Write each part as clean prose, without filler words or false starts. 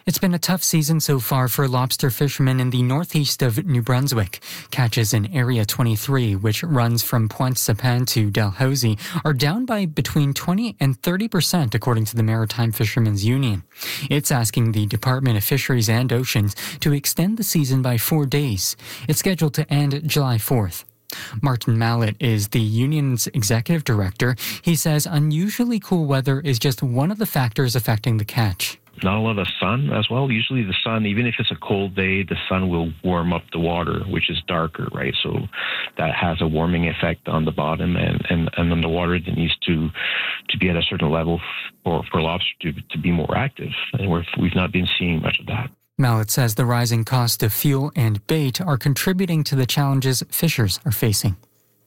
It's been a tough season so far for lobster fishermen in the northeast of New Brunswick. Catches in Area 23, which runs from Pointe-Sapin to Dalhousie, are down by between 20 and 30%, according to the Maritime Fishermen's Union. It's asking the Department of Fisheries and Oceans to extend the season by 4 days. It's scheduled to end July 4th. Martin Mallett is the union's executive director. He says unusually cool weather is just one of the factors affecting the catch. Not a lot of sun as well. Usually the sun, even if it's a cold day, the sun will warm up the water, which is darker, right? So that has a warming effect on the bottom, and then the water that needs to be at a certain level for lobster to be more active. And we've not been seeing much of that. Mallett says the rising cost of fuel and bait are contributing to the challenges fishers are facing.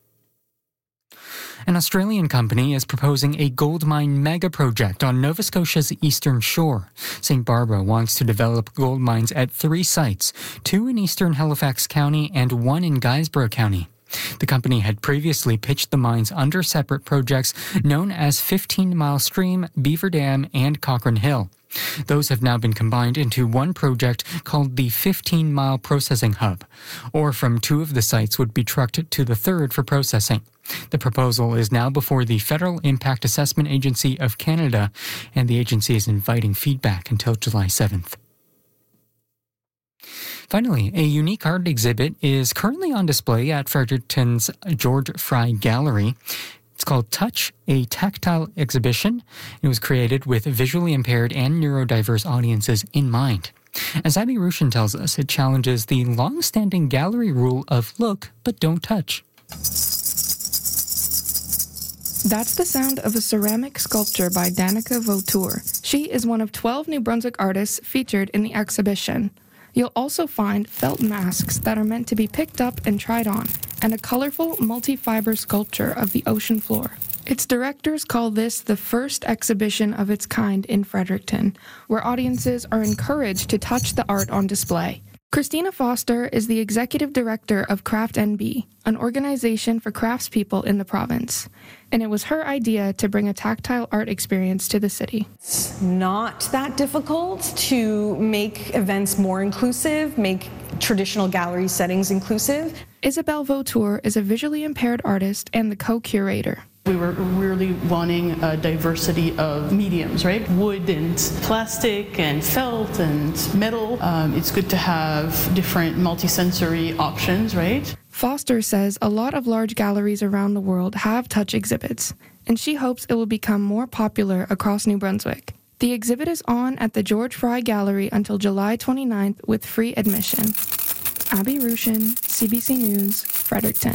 An Australian company is proposing a gold mine mega project on Nova Scotia's eastern shore. St. Barbara wants to develop gold mines at 3 sites, 2 in eastern Halifax County and 1 in Guysborough County. The company had previously pitched the mines under separate projects known as 15 Mile Stream, Beaver Dam, and Cochrane Hill. Those have now been combined into one project called the 15 Mile Processing Hub. Ore from 2 of the sites would be trucked to the 3rd for processing. The proposal is now before the Federal Impact Assessment Agency of Canada, and the agency is inviting feedback until July 7th. Finally, a unique art exhibit is currently on display at Fredericton's George Fry Gallery. It's called Touch, a tactile exhibition. It was created with visually impaired and neurodiverse audiences in mind. As Abby Rushin tells us, it challenges the long-standing gallery rule of look but don't touch. That's the sound of a ceramic sculpture by Danica Vautour. She is one of 12 New Brunswick artists featured in the exhibition. You'll also find felt masks that are meant to be picked up and tried on, and a colorful multi-fiber sculpture of the ocean floor. Its directors call this the first exhibition of its kind in Fredericton, where audiences are encouraged to touch the art on display. Christina Foster is the executive director of Craft NB, an organization for craftspeople in the province. And it was her idea to bring a tactile art experience to the city. It's not that difficult to make events more inclusive, make traditional gallery settings inclusive. Isabelle Vautour is a visually impaired artist and the co-curator. We were really wanting a diversity of mediums, right? Wood and plastic and felt and metal. It's good to have different multisensory options, right? Foster says a lot of large galleries around the world have touch exhibits, and she hopes it will become more popular across New Brunswick. The exhibit is on at the George Fry Gallery until July 29th with free admission. Abby Rushin, CBC News, Fredericton.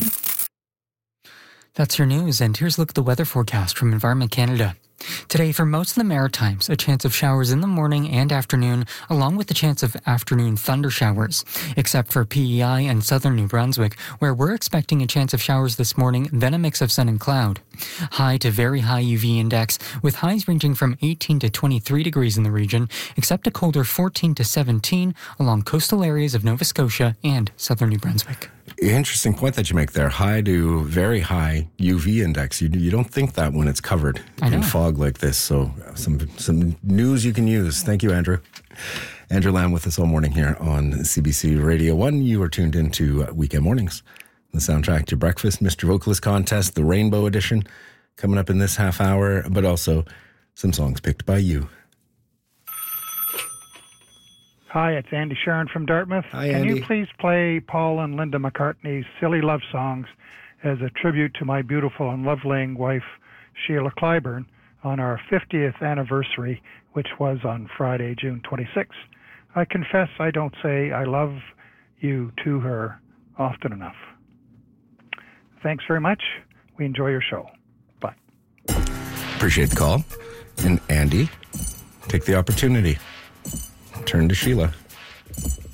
That's your news, and here's a look at the weather forecast from Environment Canada. Today, for most of the Maritimes, a chance of showers in the morning and afternoon, along with the chance of afternoon thunder showers, except for PEI and southern New Brunswick, where we're expecting a chance of showers this morning, then a mix of sun and cloud. High to very high UV index, with highs ranging from 18 to 23 degrees in the region, except a colder 14 to 17 along coastal areas of Nova Scotia and southern New Brunswick. Interesting point that you make there. High to very high UV index. You don't think that when it's covered in fog like this. So some news you can use. Thank you, Andrew. Andrew Lamb with us all morning here on CBC Radio 1. You are tuned into Weekend Mornings. The soundtrack to breakfast, Mr. Vocalist Contest, the Rainbow Edition, coming up in this half hour, but also some songs picked by you. Hi, it's Andy Sharon from Dartmouth. Hi, Can Andy. you please play Paul and Linda McCartney's Silly Love Songs as a tribute to my beautiful and lovely wife, Sheila Clyburn, on our 50th anniversary, which was on Friday, June 26th. I confess I don't say I love you to her often enough. Thanks very much. We enjoy your show. Bye. Appreciate the call. And Andy, take the opportunity. Turn to Sheila.